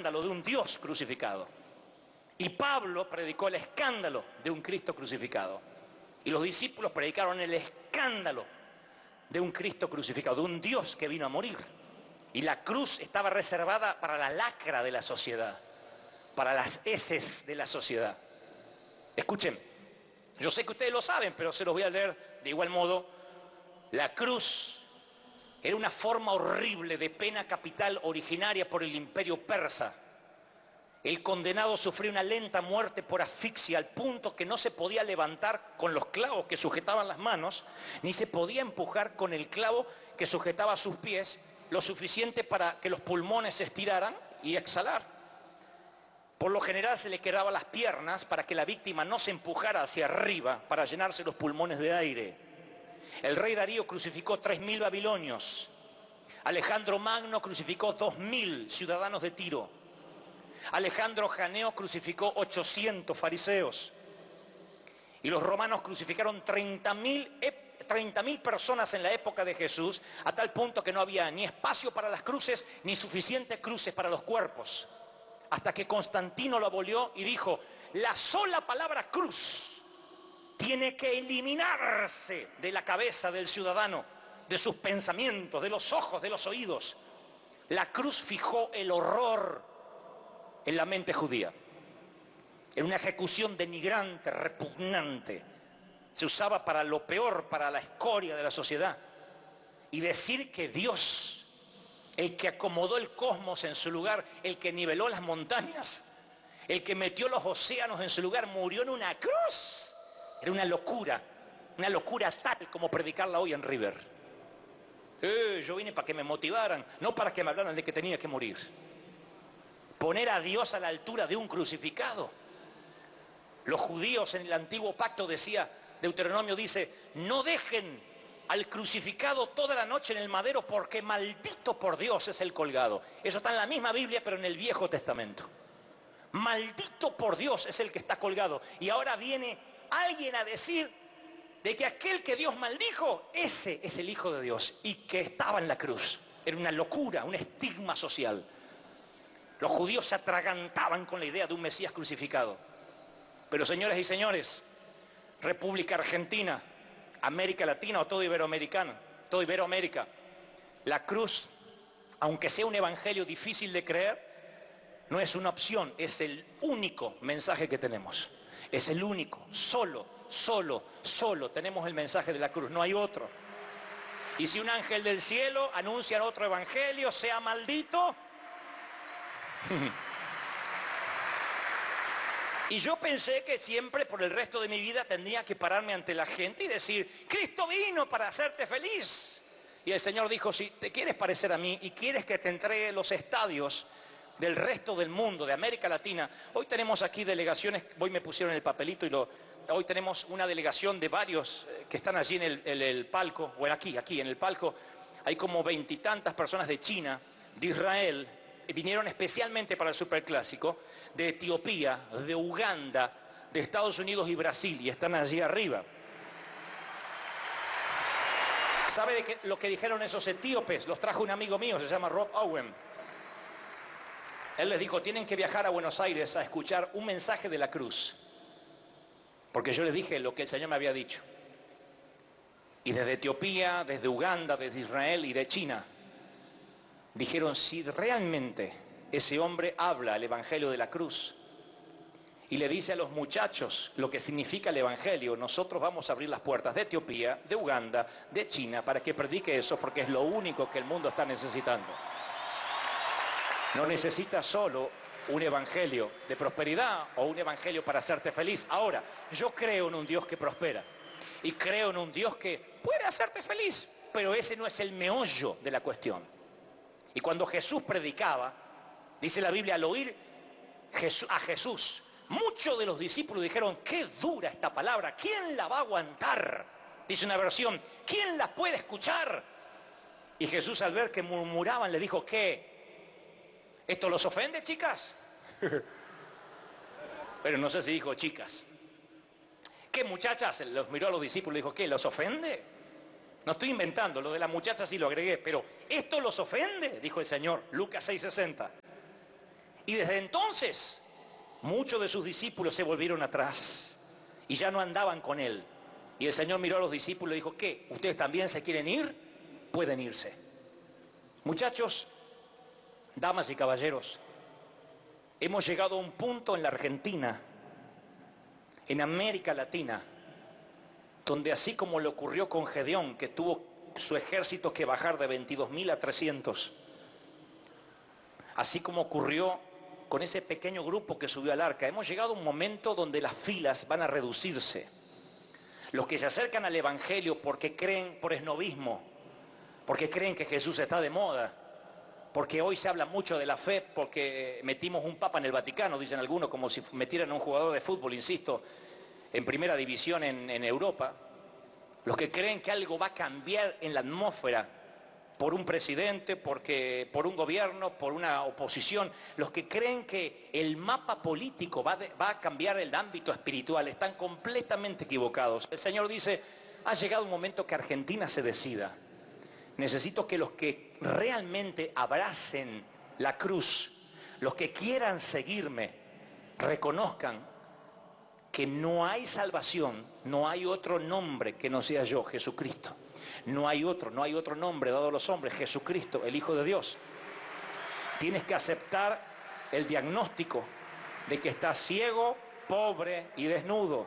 escándalo de un Dios crucificado. Y Pablo predicó el escándalo de un Cristo crucificado. Y los discípulos predicaron el escándalo de un Cristo crucificado, de un Dios que vino a morir. Y la cruz estaba reservada para la lacra de la sociedad, para las heces de la sociedad. Escuchen, yo sé que ustedes lo saben, pero se los voy a leer de igual modo. La cruz era una forma horrible de pena capital originaria por el imperio persa. El condenado sufría una lenta muerte por asfixia al punto que no se podía levantar con los clavos que sujetaban las manos, ni se podía empujar con el clavo que sujetaba sus pies lo suficiente para que los pulmones se estiraran y exhalar. Por lo general se le quedaban las piernas para que la víctima no se empujara hacia arriba para llenarse los pulmones de aire. El rey Darío crucificó 3.000 babilonios. Alejandro Magno crucificó 2.000 ciudadanos de Tiro. Alejandro Janeo crucificó 800 fariseos. Y los romanos crucificaron 30.000 personas en la época de Jesús, a tal punto que no había ni espacio para las cruces, ni suficientes cruces para los cuerpos. Hasta que Constantino lo abolió y dijo, la sola palabra cruz tiene que eliminarse de la cabeza del ciudadano, de sus pensamientos, de los ojos, de los oídos. La cruz fijó el horror en la mente judía. Era una ejecución denigrante, repugnante. Se usaba para lo peor, para la escoria de la sociedad. Y decir que Dios, el que acomodó el cosmos en su lugar, el que niveló las montañas, el que metió los océanos en su lugar, murió en una cruz, era una locura tal como predicarla hoy en River. Yo vine para que me motivaran, no para que me hablaran de que tenía que morir. Poner a Dios a la altura de un crucificado. Los judíos en el antiguo pacto decía, Deuteronomio dice, no dejen al crucificado toda la noche en el madero porque maldito por Dios es el colgado. Eso está en la misma Biblia pero en el Viejo Testamento. Maldito por Dios es el que está colgado. Y ahora viene alguien a decir de que aquel que Dios maldijo, ese es el Hijo de Dios y que estaba en la cruz. Era una locura, un estigma social. Los judíos se atragantaban con la idea de un Mesías crucificado. Pero señoras y señores, República Argentina, América Latina o todo Iberoamérica, la cruz, aunque sea un evangelio difícil de creer, no es una opción, es el único mensaje que tenemos. Es el único, solo tenemos el mensaje de la cruz, no hay otro. Y si un ángel del cielo anuncia otro evangelio, sea maldito. Y yo pensé que siempre por el resto de mi vida tendría que pararme ante la gente y decir, Cristo vino para hacerte feliz. Y el Señor dijo, si te quieres parecer a mí y quieres que te entregue los estadios del resto del mundo, de América Latina, hoy tenemos aquí delegaciones, hoy me pusieron el papelito y hoy tenemos una delegación de varios que están allí en el palco, bueno aquí en el palco, hay como 20 y tantas personas de China, de Israel, vinieron especialmente para el Superclásico, de Etiopía, de Uganda, de Estados Unidos y Brasil, y están allí arriba. ¿Sabe lo que dijeron esos etíopes? Los trajo un amigo mío, se llama Rob Owen. Él les dijo, tienen que viajar a Buenos Aires a escuchar un mensaje de la cruz. Porque yo les dije lo que el Señor me había dicho. Y desde Etiopía, desde Uganda, desde Israel y de China, dijeron, si realmente ese hombre habla el evangelio de la cruz y le dice a los muchachos lo que significa el evangelio, nosotros vamos a abrir las puertas de Etiopía, de Uganda, de China, para que predique eso, porque es lo único que el mundo está necesitando. No necesita solo un evangelio de prosperidad o un evangelio para hacerte feliz. Ahora, yo creo en un Dios que prospera y creo en un Dios que puede hacerte feliz, pero ese no es el meollo de la cuestión. Y cuando Jesús predicaba, dice la Biblia, al oír a Jesús, muchos de los discípulos dijeron, qué dura esta palabra, ¿quién la va a aguantar? Dice una versión, ¿quién la puede escuchar? Y Jesús, al ver que murmuraban, le dijo, ¿qué? ¿Esto los ofende, chicas? Pero no sé si dijo chicas. ¿Qué, muchachas? Los miró a los discípulos y dijo, ¿qué? ¿Los ofende? No estoy inventando, lo de la muchacha sí lo agregué, pero ¿esto los ofende? Dijo el Señor, Lucas 6:60. Y desde entonces, muchos de sus discípulos se volvieron atrás y ya no andaban con él. Y el Señor miró a los discípulos y dijo, ¿qué? ¿Ustedes también se quieren ir? Pueden irse. Muchachos, damas y caballeros, hemos llegado a un punto en la Argentina, en América Latina, donde así como le ocurrió con Gedeón, que tuvo su ejército que bajar de 22.000 a 300, así como ocurrió con ese pequeño grupo que subió al arca, hemos llegado a un momento donde las filas van a reducirse. Los que se acercan al Evangelio porque creen por esnovismo, porque creen que Jesús está de moda, porque hoy se habla mucho de la fe, porque metimos un papa en el Vaticano, dicen algunos, como si metieran a un jugador de fútbol, insisto, en primera división en Europa. Los que creen que algo va a cambiar en la atmósfera por un presidente, por un gobierno, por una oposición, los que creen que el mapa político va a cambiar el ámbito espiritual, están completamente equivocados. El Señor dice, ha llegado un momento que Argentina se decida. Necesito que los que realmente abracen la cruz, los que quieran seguirme, reconozcan que no hay salvación, no hay otro nombre que no sea yo, Jesucristo. No hay otro nombre dado a los hombres, Jesucristo, el Hijo de Dios. Tienes que aceptar el diagnóstico de que estás ciego, pobre y desnudo.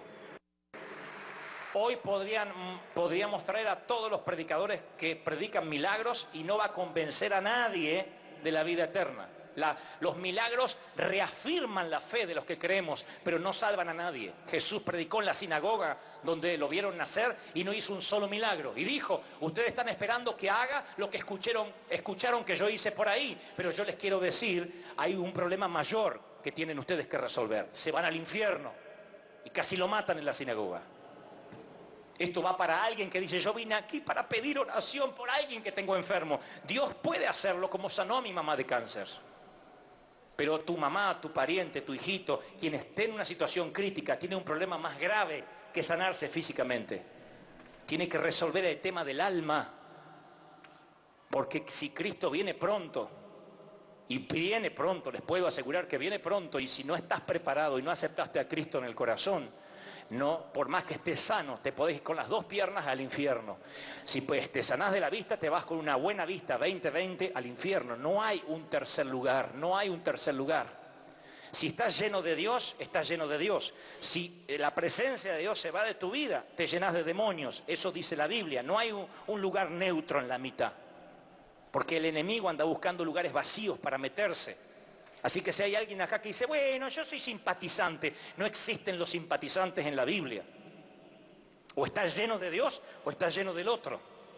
Hoy podríamos traer a todos los predicadores que predican milagros y no va a convencer a nadie de la vida eterna. Los milagros reafirman la fe de los que creemos, pero no salvan a nadie. Jesús predicó en la sinagoga donde lo vieron nacer y no hizo un solo milagro. Y dijo, ustedes están esperando que haga lo que escucharon que yo hice por ahí, pero yo les quiero decir, hay un problema mayor que tienen ustedes que resolver. Se van al infierno y casi lo matan en la sinagoga. Esto va para alguien que dice, yo vine aquí para pedir oración por alguien que tengo enfermo. Dios puede hacerlo como sanó a mi mamá de cáncer. Pero tu mamá, tu pariente, tu hijito, quien esté en una situación crítica, tiene un problema más grave que sanarse físicamente. Tiene que resolver el tema del alma. Porque si Cristo viene pronto, y viene pronto, les puedo asegurar que viene pronto, y si no estás preparado y no aceptaste a Cristo en el corazón, no, por más que estés sano, te podés ir con las dos piernas al infierno. Si pues te sanás de la vista, te vas con una buena vista, 20-20, al infierno. No hay un tercer lugar, no hay un tercer lugar. Si estás lleno de Dios, estás lleno de Dios. Si la presencia de Dios se va de tu vida, te llenas de demonios. Eso dice la Biblia. No hay un lugar neutro en la mitad. Porque el enemigo anda buscando lugares vacíos para meterse. Así que si hay alguien acá que dice, bueno, yo soy simpatizante, no existen los simpatizantes en la Biblia. O estás lleno de Dios o estás lleno del otro.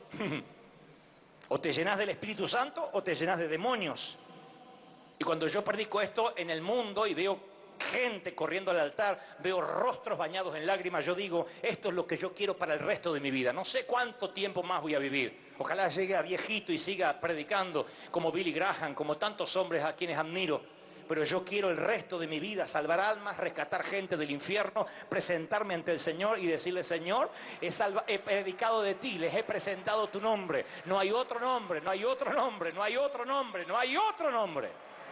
O te llenas del Espíritu Santo o te llenas de demonios. Y cuando yo predico esto en el mundo y veo gente corriendo al altar, veo rostros bañados en lágrimas, yo digo, esto es lo que yo quiero para el resto de mi vida. No sé cuánto tiempo más voy a vivir. Ojalá llegue a viejito y siga predicando como Billy Graham, como tantos hombres a quienes admiro. Pero yo quiero el resto de mi vida salvar almas, rescatar gente del infierno, presentarme ante el Señor y decirle, Señor, he predicado de ti, les he presentado tu nombre. No hay otro nombre, no hay otro nombre, no hay otro nombre, no hay otro nombre.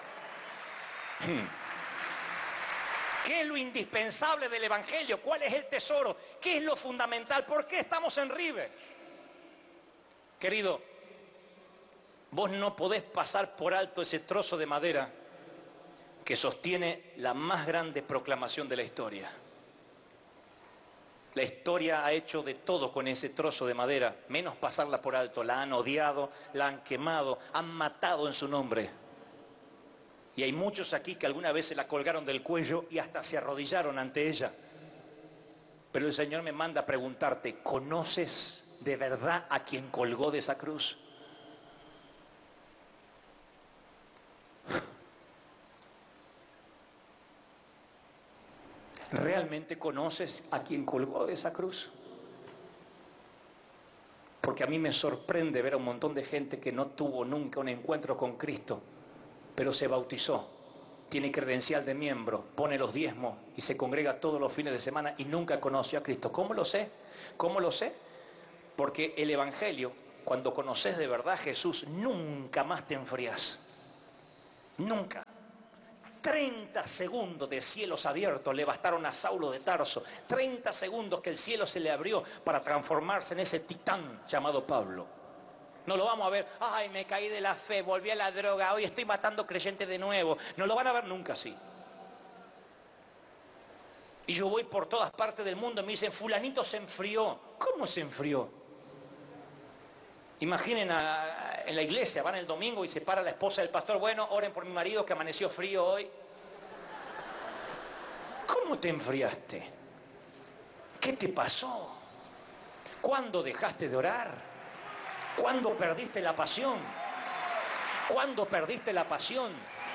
¿Qué es lo indispensable del Evangelio? ¿Cuál es el tesoro? ¿Qué es lo fundamental? ¿Por qué estamos en River? Querido, vos no podés pasar por alto ese trozo de madera que sostiene la más grande proclamación de la historia. La historia ha hecho de todo con ese trozo de madera, menos pasarla por alto. La han odiado, la han quemado, han matado en su nombre. Y hay muchos aquí que alguna vez se la colgaron del cuello y hasta se arrodillaron ante ella. Pero el Señor me manda a preguntarte, ¿conoces de verdad a quien colgó de esa cruz? ¿Realmente conoces a quien colgó de esa cruz? Porque a mí me sorprende ver a un montón de gente que no tuvo nunca un encuentro con Cristo, pero se bautizó, tiene credencial de miembro, pone los diezmos y se congrega todos los fines de semana y nunca conoció a Cristo. ¿Cómo lo sé? ¿Cómo lo sé? Porque el Evangelio, cuando conoces de verdad a Jesús, nunca más te enfrías. Nunca. 30 segundos de cielos abiertos le bastaron a Saulo de Tarso. 30 segundos que el cielo se le abrió para transformarse en ese titán llamado Pablo. No lo vamos a ver, ay, me caí de la fe, volví a la droga, hoy estoy matando creyentes de nuevo. No lo van a ver nunca así. Y yo voy por todas partes del mundo y me dicen, fulanito se enfrió. ¿Cómo se enfrió? Imaginen en la iglesia, van el domingo y se para la esposa del pastor, bueno, oren por mi marido que amaneció frío hoy. ¿Cómo te enfriaste? ¿Qué te pasó? ¿Cuándo dejaste de orar? ¿Cuándo perdiste la pasión? ¿Cuándo perdiste la pasión?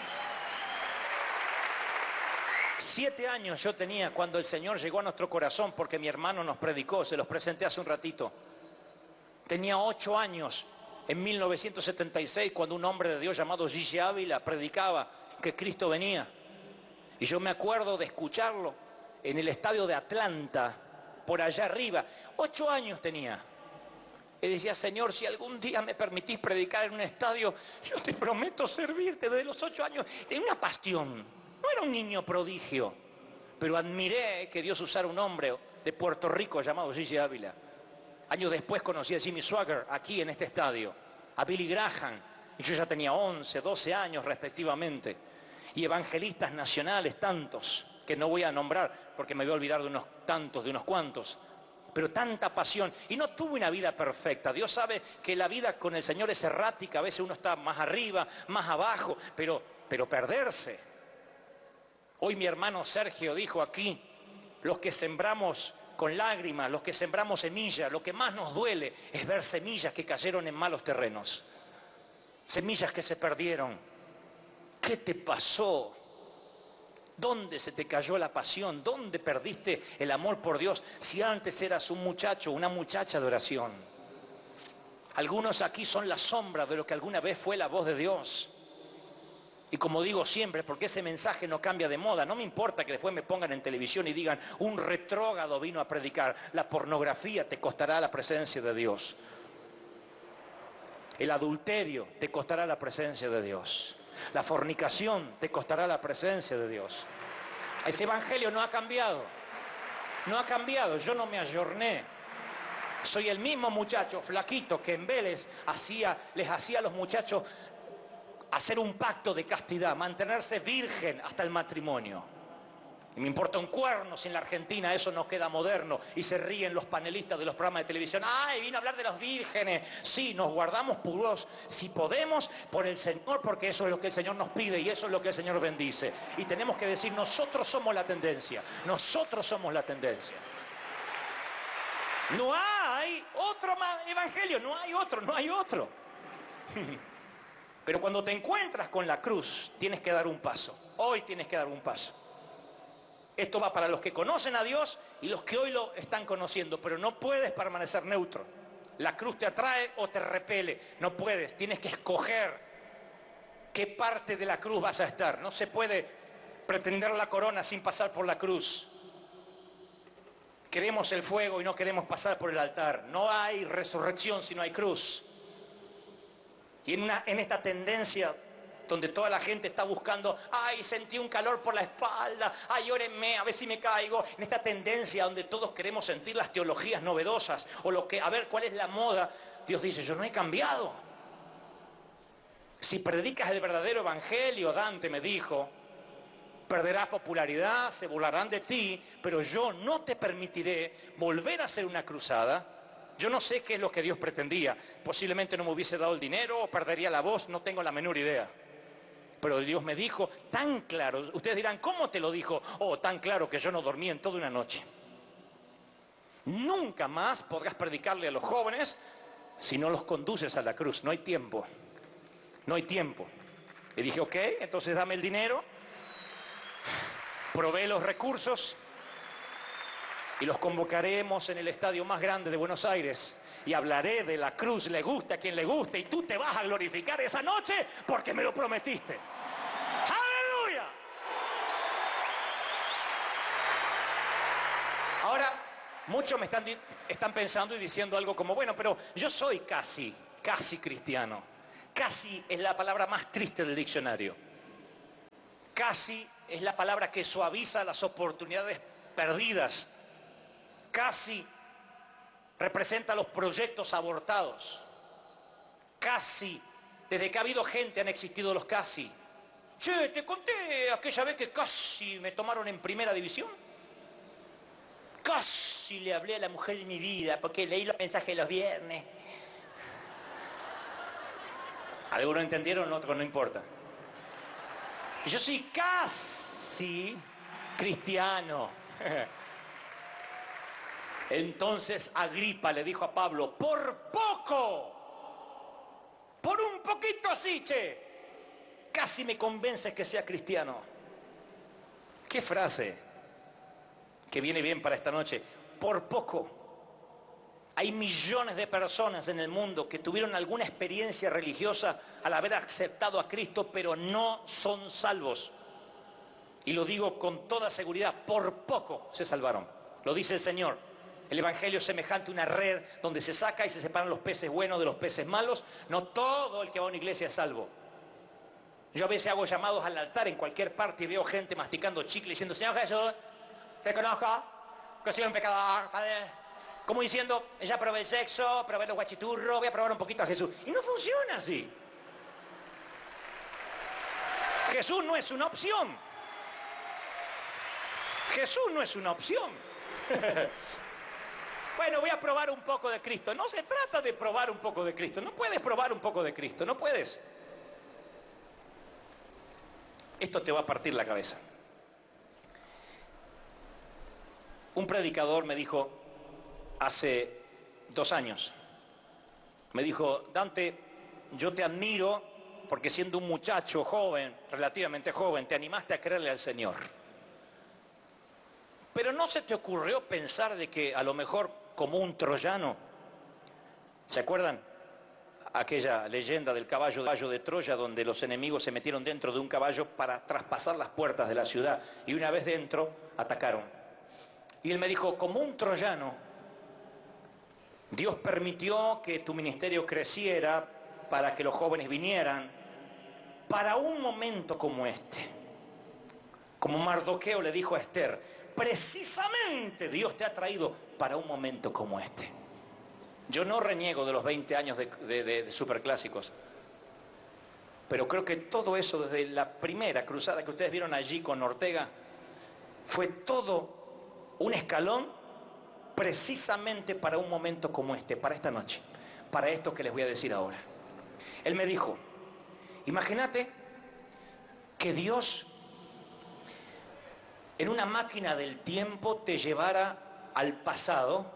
7 años yo tenía cuando el Señor llegó a nuestro corazón porque mi hermano nos predicó, se los presenté hace un ratito. Tenía 8 años en 1976 cuando un hombre de Dios llamado Gigi Ávila predicaba que Cristo venía. Y yo me acuerdo de escucharlo en el estadio de Atlanta, por allá arriba. 8 años tenía. Y decía, Señor, si algún día me permitís predicar en un estadio, yo te prometo servirte. Desde los 8 años, tenía una pasión. No era un niño prodigio, pero admiré que Dios usara un hombre de Puerto Rico llamado Gigi Ávila. Años después conocí a Jimmy Swaggart aquí en este estadio, a Billy Graham, y yo ya tenía 11, 12 años respectivamente, y evangelistas nacionales tantos, que no voy a nombrar porque me voy a olvidar de unos tantos, de unos cuantos, pero tanta pasión, y no tuve una vida perfecta. Dios sabe que la vida con el Señor es errática, a veces uno está más arriba, más abajo, pero perderse. Hoy mi hermano Sergio dijo aquí, los que sembramos con lágrimas, los que sembramos semillas, lo que más nos duele es ver semillas que cayeron en malos terrenos, semillas que se perdieron. ¿Qué te pasó? ¿Dónde se te cayó la pasión? ¿Dónde perdiste el amor por Dios si antes eras un muchacho, una muchacha de oración? Algunos aquí son la sombra de lo que alguna vez fue la voz de Dios. Y como digo siempre, porque ese mensaje no cambia de moda, no me importa que después me pongan en televisión y digan, un retrógrado vino a predicar, la pornografía te costará la presencia de Dios. El adulterio te costará la presencia de Dios. La fornicación te costará la presencia de Dios. Ese evangelio no ha cambiado. No ha cambiado, yo no me ayorné. Soy el mismo muchacho flaquito que en Vélez les hacía a los muchachos hacer un pacto de castidad, mantenerse virgen hasta el matrimonio. Y me importa un cuerno si en la Argentina eso no queda moderno y se ríen los panelistas de los programas de televisión. ¡Ay, vino a hablar de los vírgenes! Sí, nos guardamos puros, si podemos, por el Señor, porque eso es lo que el Señor nos pide y eso es lo que el Señor bendice. Y tenemos que decir, nosotros somos la tendencia, nosotros somos la tendencia. No hay otro evangelio, no hay otro. Pero cuando te encuentras con la cruz, tienes que dar un paso. Hoy tienes que dar un paso. Esto va para los que conocen a Dios y los que hoy lo están conociendo, pero no puedes permanecer neutro. La cruz te atrae o te repele. No puedes, tienes que escoger qué parte de la cruz vas a estar. No se puede pretender la corona sin pasar por la cruz. Queremos el fuego y no queremos pasar por el altar. No hay resurrección si no hay cruz. Y en esta tendencia donde toda la gente está buscando, ay, sentí un calor por la espalda, ay, órenme, a ver si me caigo. En esta tendencia donde todos queremos sentir las teologías novedosas, o a ver cuál es la moda, Dios dice, yo no he cambiado. Si predicas el verdadero evangelio, Dante me dijo, perderás popularidad, se burlarán de ti, pero yo no te permitiré volver a hacer una cruzada. Yo no sé qué es lo que Dios pretendía. Posiblemente no me hubiese dado el dinero o perdería la voz, no tengo la menor idea. Pero Dios me dijo tan claro. Ustedes dirán, ¿cómo te lo dijo? Oh, tan claro que yo no dormí en toda una noche. Nunca más podrás predicarle a los jóvenes si no los conduces a la cruz. No hay tiempo. No hay tiempo. Y dije, ok, entonces dame el dinero, provee los recursos, y los convocaremos en el estadio más grande de Buenos Aires y hablaré de la cruz, le gusta a quien le guste, y tú te vas a glorificar esa noche porque me lo prometiste. ¡Aleluya! Ahora, muchos me están pensando y diciendo algo como, bueno, pero yo soy casi cristiano. Casi es la palabra más triste del diccionario. Casi es la palabra que suaviza las oportunidades perdidas. Casi representa los proyectos abortados. Casi, desde que ha habido gente han existido los casi. Che, te conté aquella vez que casi me tomaron en primera división. Casi le hablé a la mujer de mi vida porque leí los mensajes los viernes. Algunos entendieron, otros no importa. Y yo soy casi cristiano. Entonces Agripa le dijo a Pablo, por poco, por un poquito así, che, casi me convences que sea cristiano. ¿Qué frase que viene bien para esta noche? Por poco. Hay millones de personas en el mundo que tuvieron alguna experiencia religiosa al haber aceptado a Cristo, pero no son salvos. Y lo digo con toda seguridad, por poco se salvaron. Lo dice el Señor. El Evangelio es semejante a una red donde se saca y se separan los peces buenos de los peces malos. No todo el que va a una iglesia es salvo. Yo a veces hago llamados al altar en cualquier parte y veo gente masticando chicle diciendo, Señor Jesús, te conozco, que soy un pecador, Padre. Como diciendo, ya probé el sexo, probé los guachiturros, voy a probar un poquito a Jesús. Y no funciona así. Jesús no es una opción. Jesús no es una opción. Bueno, voy a probar un poco de Cristo. No se trata de probar un poco de Cristo. No puedes probar un poco de Cristo. No puedes. Esto te va a partir la cabeza. Un predicador me dijo hace 2 años, me dijo, Dante, yo te admiro porque siendo un muchacho joven, relativamente joven, te animaste a creerle al Señor. Pero ¿no se te ocurrió pensar de que a lo mejor como un troyano, ¿se acuerdan? Aquella leyenda del caballo de Troya, donde los enemigos se metieron dentro de un caballo para traspasar las puertas de la ciudad, y una vez dentro, atacaron. Y él me dijo, como un troyano, Dios permitió que tu ministerio creciera para que los jóvenes vinieran para un momento como este. Como Mardoqueo le dijo a Esther, precisamente Dios te ha traído para un momento como este. Yo no reniego de los 20 años de superclásicos, pero creo que todo eso desde la primera cruzada que ustedes vieron allí con Ortega, fue todo un escalón precisamente para un momento como este, para esta noche, para esto que les voy a decir ahora. Él me dijo, imagínate que Dios en una máquina del tiempo te llevara al pasado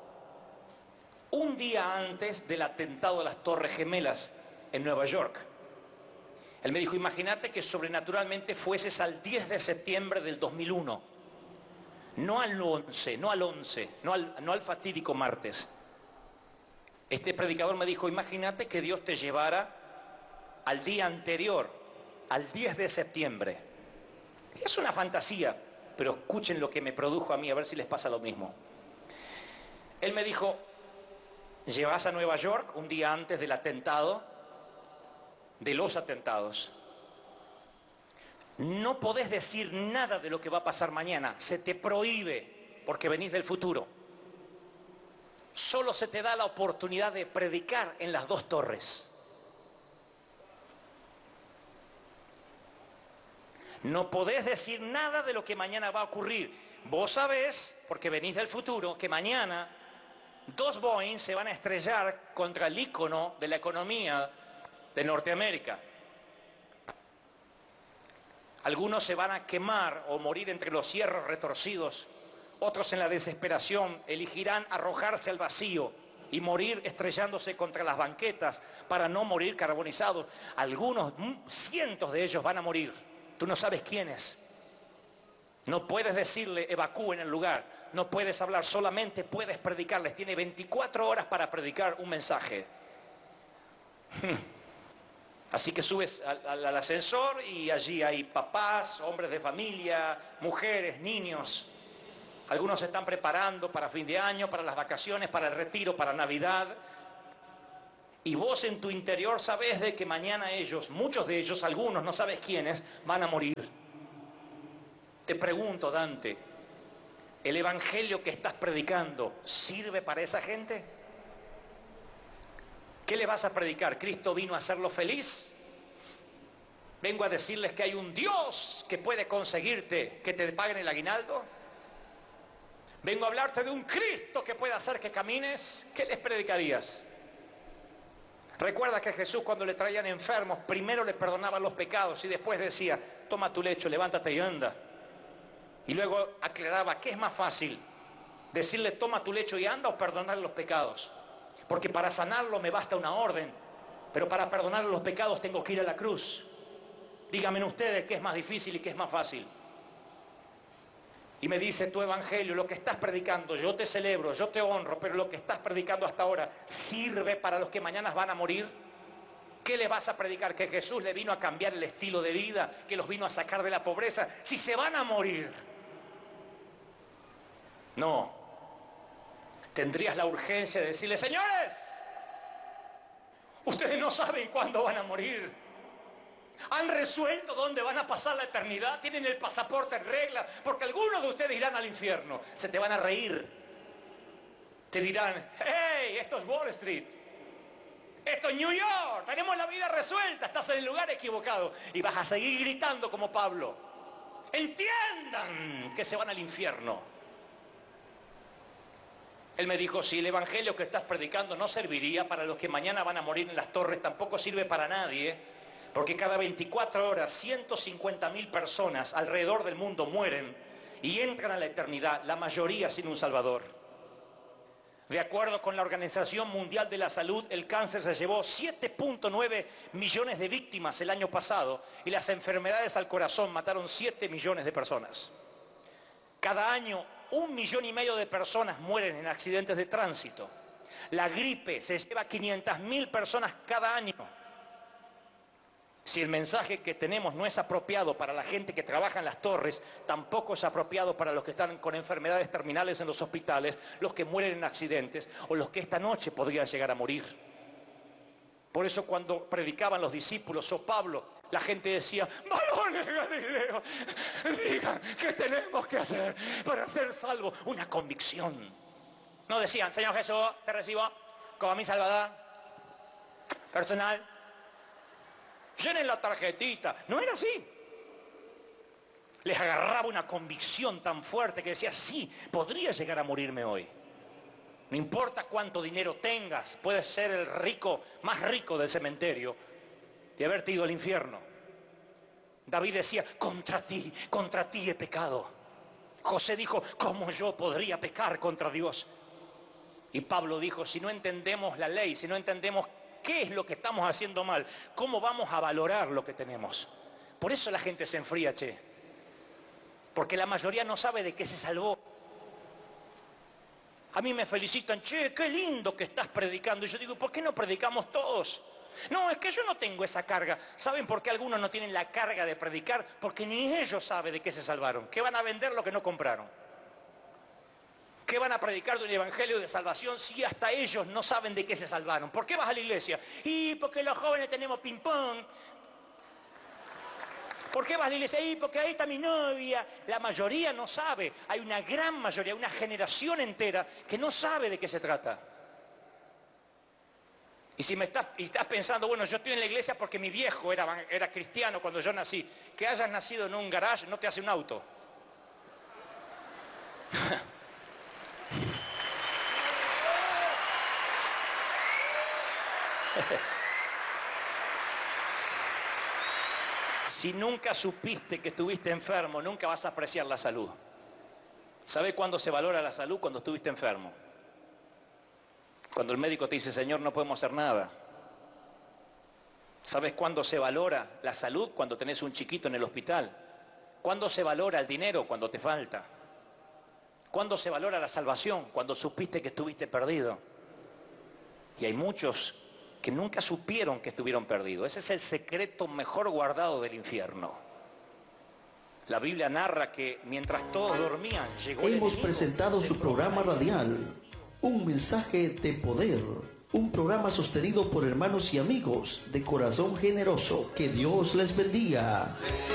un día antes del atentado a las Torres Gemelas en Nueva York. Él me dijo, imagínate que sobrenaturalmente fueses al 10 de septiembre del 2001. No al 11, no al fatídico martes. Este predicador me dijo, imagínate que Dios te llevara al día anterior, al 10 de septiembre. Es una fantasía, pero escuchen lo que me produjo a mí, a ver si les pasa lo mismo. Él me dijo, llevas a Nueva York un día antes del atentado, de los atentados. No podés decir nada de lo que va a pasar mañana, se te prohíbe, porque venís del futuro. Solo se te da la oportunidad de predicar en las 2 torres. No podés decir nada de lo que mañana va a ocurrir. Vos sabés, porque venís del futuro, que mañana 2 Boeing se van a estrellar contra el ícono de la economía de Norteamérica. Algunos se van a quemar o morir entre los hierros retorcidos. Otros en la desesperación elegirán arrojarse al vacío y morir estrellándose contra las banquetas para no morir carbonizados. Algunos, cientos de ellos van a morir. Tú no sabes quiénes. No puedes decirle evacúen el lugar. No puedes hablar, solamente puedes predicarles. Tiene 24 horas para predicar un mensaje. Así que subes al ascensor y allí hay papás, hombres de familia, mujeres, niños. Algunos se están preparando para fin de año, para las vacaciones, para el retiro, para Navidad. Y vos en tu interior sabés de que mañana ellos, muchos de ellos, algunos, no sabes quiénes, van a morir. Te pregunto, Dante, ¿el evangelio que estás predicando sirve para esa gente? ¿Qué le vas a predicar? ¿Cristo vino a hacerlo feliz? ¿Vengo a decirles que hay un Dios que puede conseguirte que te paguen el aguinaldo? ¿Vengo a hablarte de un Cristo que puede hacer que camines? ¿Qué les predicarías? Recuerda que Jesús, cuando le traían enfermos, primero le perdonaba los pecados y después decía, toma tu lecho, levántate y anda. Y luego aclaraba, ¿qué es más fácil? Decirle, toma tu lecho y anda, o perdonar los pecados. Porque para sanarlo me basta una orden, pero para perdonar los pecados tengo que ir a la cruz. Díganme ustedes qué es más difícil y qué es más fácil. Y me dice, tu evangelio, lo que estás predicando, yo te celebro, yo te honro, pero lo que estás predicando hasta ahora, ¿sirve para los que mañana van a morir? ¿Qué le vas a predicar? ¿Que Jesús le vino a cambiar el estilo de vida? ¿Que los vino a sacar de la pobreza? Si se van a morir. No. Tendrías la urgencia de decirle, señores, ustedes no saben cuándo van a morir. ¿Han resuelto dónde van a pasar la eternidad? ¿Tienen el pasaporte en regla? Porque algunos de ustedes irán al infierno. Se te van a reír. Te dirán, hey, esto es Wall Street. Esto es New York. Tenemos la vida resuelta. Estás en el lugar equivocado. Y vas a seguir gritando como Pablo. Entiendan que se van al infierno. Él me dijo, si el evangelio que estás predicando no serviría para los que mañana van a morir en las torres, tampoco sirve para nadie. Porque cada 24 horas 150.000 personas alrededor del mundo mueren y entran a la eternidad, la mayoría sin un salvador. De acuerdo con la Organización Mundial de la Salud, el cáncer se llevó 7.9 millones de víctimas el año pasado y las enfermedades al corazón mataron 7 millones de personas. Cada año 1,5 millones de personas mueren en accidentes de tránsito. La gripe se lleva 500.000 personas cada año. Si el mensaje que tenemos no es apropiado para la gente que trabaja en las torres, tampoco es apropiado para los que están con enfermedades terminales en los hospitales, los que mueren en accidentes o los que esta noche podrían llegar a morir. Por eso cuando predicaban los discípulos o Pablo, la gente decía, varones Galileos, digan qué tenemos que hacer para ser salvos. Una convicción. No decían, Señor Jesús, te recibo como mi Salvador personal. Llenen la tarjetita. No era así. Les agarraba una convicción tan fuerte que decía, sí, podría llegar a morirme hoy. No importa cuánto dinero tengas, puedes ser el rico, más rico del cementerio y haberte ido al infierno. David decía, contra ti he pecado. José dijo, ¿cómo yo podría pecar contra Dios? Y Pablo dijo, si no entendemos la ley, si no entendemos qué es lo que estamos haciendo mal, ¿cómo vamos a valorar lo que tenemos? Por eso la gente se enfría, che. Porque la mayoría no sabe de qué se salvó. A mí me felicitan, che, qué lindo que estás predicando. Y yo digo, ¿por qué no predicamos todos? No, es que yo no tengo esa carga. ¿Saben por qué algunos no tienen la carga de predicar? Porque ni ellos saben de qué se salvaron. ¿Qué van a vender lo que no compraron? ¿Qué van a predicar de un evangelio de salvación si hasta ellos no saben de qué se salvaron? ¿Por qué vas a la iglesia? Y porque los jóvenes tenemos ping-pong. ¿Por qué vas a la iglesia? Y porque ahí está mi novia. La mayoría no sabe. Hay una gran mayoría, una generación entera que no sabe de qué se trata. Y si estás pensando, bueno, yo estoy en la iglesia porque mi viejo era cristiano cuando yo nací. Que hayas nacido en un garage no te hace un auto. Si nunca supiste que estuviste enfermo, nunca vas a apreciar la salud. ¿Sabe cuándo se valora la salud? Cuando estuviste enfermo. Cuando el médico te dice, Señor, no podemos hacer nada. ¿Sabes cuándo se valora la salud? Cuando tenés un chiquito en el hospital. ¿Cuándo se valora el dinero? Cuando te falta. ¿Cuándo se valora la salvación? Cuando supiste que estuviste perdido. Y hay muchos que nunca supieron que estuvieron perdidos. Ese es el secreto mejor guardado del infierno. La Biblia narra que mientras todos dormían, llegó el enemigo. Hemos presentado su programa radial, Un Mensaje de Poder, un programa sostenido por hermanos y amigos de corazón generoso. Que Dios les bendiga.